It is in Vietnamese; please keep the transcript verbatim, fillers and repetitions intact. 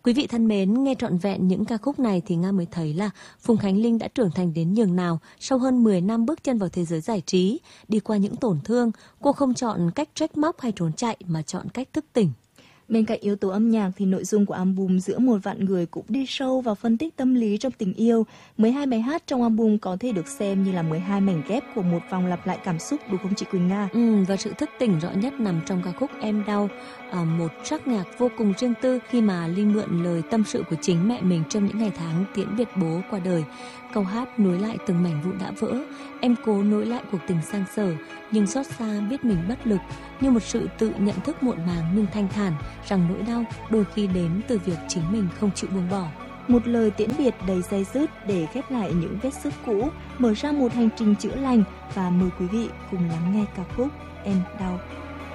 Quý vị thân mến, nghe trọn vẹn những ca khúc này thì Nga mới thấy là Phùng Khánh Linh đã trưởng thành đến nhường nào sau hơn mười năm bước chân vào thế giới giải trí. Đi qua những tổn thương, cô không chọn cách trách móc hay trốn chạy mà chọn cách thức tỉnh. Bên cạnh yếu tố âm nhạc thì nội dung của album Giữa một vạn người cũng đi sâu vào phân tích tâm lý trong tình yêu. mười hai bài hát trong album có thể được xem như là mười hai mảnh ghép của một vòng lặp lại cảm xúc, đúng không chị Quỳnh Nga? Ừ, và sự thức tỉnh rõ nhất nằm trong ca khúc Em Đau, à, một trắc nhạc vô cùng riêng tư khi mà Linh mượn lời tâm sự của chính mẹ mình trong những ngày tháng tiễn biệt bố qua đời. Câu hát nối lại từng mảnh vụn đã vỡ, em cố nối lại cuộc tình sang sờ, nhưng xót xa biết mình bất lực, như một sự tự nhận thức muộn màng nhưng thanh thản rằng nỗi đau đôi khi đến từ việc chính mình không chịu buông bỏ. Một lời tiễn biệt đầy day dứt để khép lại những vết xước cũ, mở ra một hành trình chữa lành, và mời quý vị cùng lắng nghe ca khúc Em Đau.